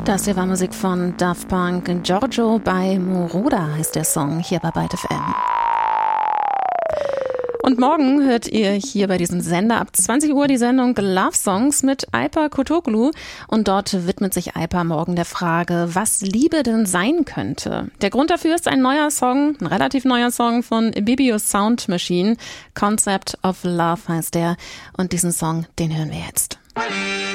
Das hier war Musik von Daft Punk. Giorgio bei Moroder heißt der Song hier bei Byte FM. Und morgen hört ihr hier bei diesem Sender ab 20 Uhr die Sendung Love Songs mit Alper Kotoglu. Und dort widmet sich Alper morgen der Frage, was Liebe denn sein könnte. Der Grund dafür ist ein neuer Song, ein relativ neuer Song von Ibibio Sound Machine. Concept of Love heißt der. Und diesen Song, den hören wir jetzt.